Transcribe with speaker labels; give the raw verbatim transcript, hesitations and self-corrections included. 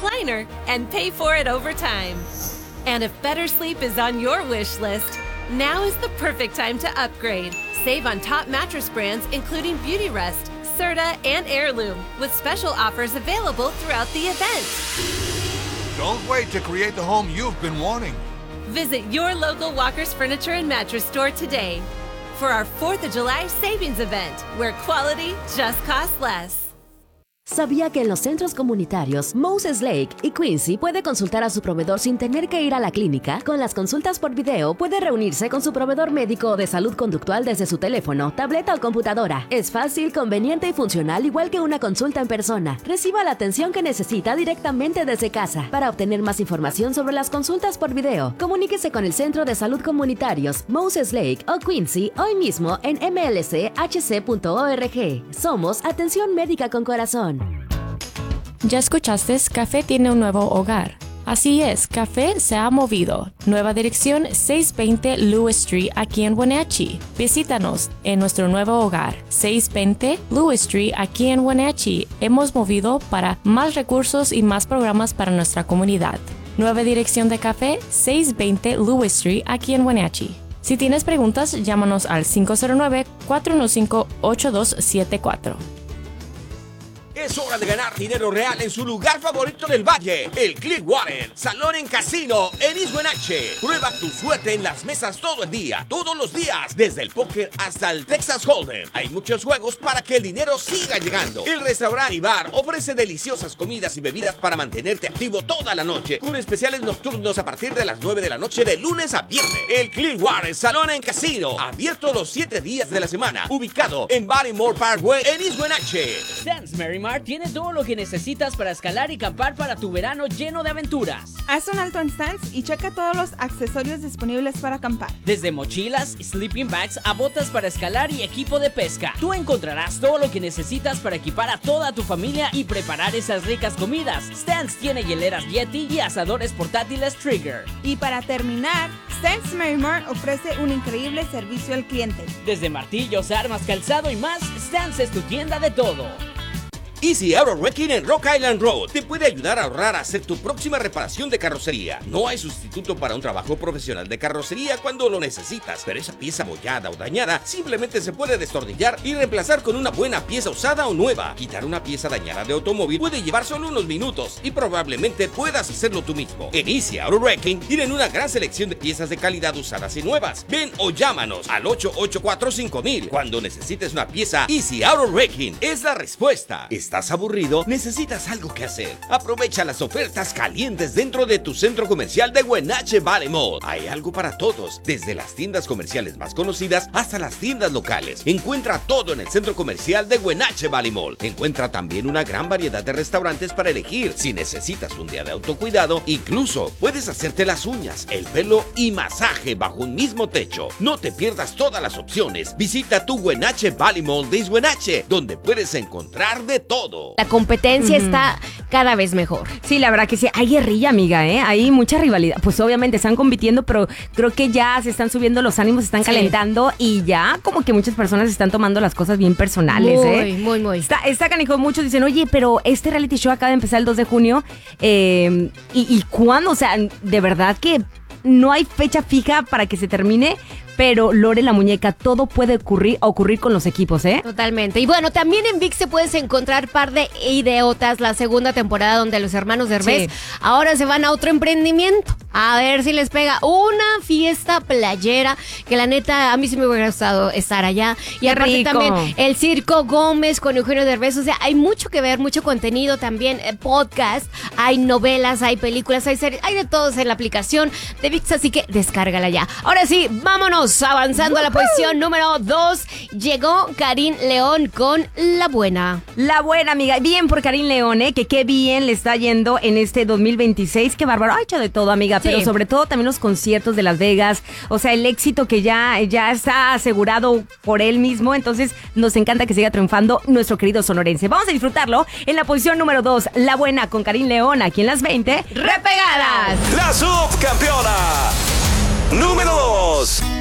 Speaker 1: recliner and pay for it over time. And if better sleep is on your wish list, now is the perfect time to upgrade. Save on top mattress brands including Beautyrest, Serta, and Heirloom, with special offers available throughout the event.
Speaker 2: Don't wait to create the home you've been wanting.
Speaker 1: Visit your local Walker's Furniture and Mattress store today for our fourth of July savings event, where quality just costs less.
Speaker 3: ¿Sabía que en los centros comunitarios Moses Lake y Quincy puede consultar a su proveedor sin tener que ir a la clínica? Con las consultas por video, puede reunirse con su proveedor médico o de salud conductual desde su teléfono, tableta o computadora. Es fácil, conveniente y funcional, igual que una consulta en persona. Reciba la atención que necesita directamente desde casa. Para obtener más información sobre las consultas por video, comuníquese con el Centro de Salud Comunitarios Moses Lake o Quincy hoy mismo en m l c h c punto org. Somos Atención Médica con Corazón.
Speaker 4: ¿Ya escuchaste? Café tiene un nuevo hogar. Así es, Café se ha movido. Nueva dirección seiscientos veinte Lewis Street aquí en Wenatchee. Visítanos en nuestro nuevo hogar, seiscientos veinte Lewis Street aquí en Wenatchee. Hemos movido para más recursos y más programas para nuestra comunidad. Nueva dirección de Café, seiscientos veinte Lewis Street aquí en Wenatchee. Si tienes preguntas, llámanos al cinco cero nueve, cuatro uno cinco, ocho dos siete cuatro.
Speaker 5: Es hora de ganar dinero real en su lugar favorito del valle, el Clearwater Salón en Casino en East Wenatchee. Prueba tu suerte en las mesas todo el día, todos los días, desde el póker hasta el Texas Hold'em. Hay muchos juegos para que el dinero siga llegando. El restaurante y bar ofrece deliciosas comidas y bebidas para mantenerte activo toda la noche, con especiales nocturnos a partir de las nueve de la noche de lunes a viernes. El Clearwater Salón en Casino, abierto los siete días de la semana, ubicado en Baltimore Parkway en East Wenatchee.
Speaker 6: Stance Merrimar tiene todo lo que necesitas para escalar y campar para tu verano lleno de aventuras.
Speaker 7: Haz un alto en Stance y checa todos los accesorios disponibles para acampar.
Speaker 6: Desde mochilas, sleeping bags a botas para escalar y equipo de pesca. Tú encontrarás todo lo que necesitas para equipar a toda tu familia y preparar esas ricas comidas. Stance tiene hieleras Yeti y asadores portátiles Trigger.
Speaker 7: Y para terminar, Stance Merrimar ofrece un increíble servicio al cliente.
Speaker 6: Desde martillos, armas, calzado y más, Stance es tu tienda de todo.
Speaker 5: Easy Auto Wrecking en Rock Island Road te puede ayudar a ahorrar a hacer tu próxima reparación de carrocería. No hay sustituto para un trabajo profesional de carrocería cuando lo necesitas, pero esa pieza abollada o dañada simplemente se puede destornillar y reemplazar con una buena pieza usada o nueva. Quitar una pieza dañada de automóvil puede llevar solo unos minutos y probablemente puedas hacerlo tú mismo. En Easy Auto Wrecking tienen una gran selección de piezas de calidad usadas y nuevas. Ven o llámanos al ocho ocho cuatro cinco mil. Cuando necesites una pieza, Easy Auto Wrecking es la respuesta. ¿Estás aburrido? ¿Necesitas algo que hacer? Aprovecha las ofertas calientes dentro de tu centro comercial de Wenatchee Valley Mall. Hay algo para todos, desde las tiendas comerciales más conocidas hasta las tiendas locales. Encuentra todo en el centro comercial de Wenatchee Valley Mall. Encuentra también una gran variedad de restaurantes para elegir. Si necesitas un día de autocuidado, incluso puedes hacerte las uñas, el pelo y masaje bajo un mismo techo. No te pierdas todas las opciones. Visita tu Wenatchee Valley Mall de East Wenatchee, donde puedes encontrar de todo.
Speaker 8: La competencia uh-huh. está cada vez mejor.
Speaker 9: Sí, la verdad que sí. Hay guerrilla, amiga, ¿eh? Hay mucha rivalidad. Pues obviamente están compitiendo, pero creo que ya se están subiendo los ánimos, se están sí. calentando y ya como que muchas personas están tomando las cosas bien personales,
Speaker 8: muy,
Speaker 9: ¿eh?
Speaker 8: Muy, muy, muy.
Speaker 9: Está, está canijo. Muchos dicen, oye, pero este reality show acaba de empezar el dos de junio. Eh, ¿y, ¿Y cuándo? O sea, de verdad que no hay fecha fija para que se termine. Pero Lore la muñeca, todo puede ocurrir, ocurrir con los equipos, ¿eh?
Speaker 8: Totalmente. Y bueno, también en ViX te puedes encontrar Par de Idiotas, la segunda temporada donde los hermanos Derbez sí. ahora se van a otro emprendimiento. A ver si les pega una fiesta playera, que la neta a mí sí me hubiera gustado estar allá. Y
Speaker 9: Qué
Speaker 8: aparte
Speaker 9: rico.
Speaker 8: también el Circo Gómez con Eugenio Derbez. O sea, hay mucho que ver, mucho contenido también, eh, podcast, hay novelas, hay películas, hay series, hay de todos en la aplicación de ViX, así que descárgala ya. Ahora sí, vámonos. Avanzando a la posición número dos, llegó Karin León con La Buena.
Speaker 9: La Buena, amiga. Bien por Karin León, ¿eh? Que qué bien le está yendo en este dos mil veintiséis. Qué bárbaro. Ha hecho de todo, amiga. Sí. Pero sobre todo también los conciertos de Las Vegas. O sea, el éxito que ya, ya está asegurado por él mismo. Entonces, nos encanta que siga triunfando nuestro querido sonorense. Vamos a disfrutarlo en la posición número dos. La Buena con Karin León, aquí en las veinte.
Speaker 8: ¡Repegadas!
Speaker 10: La subcampeona número dos.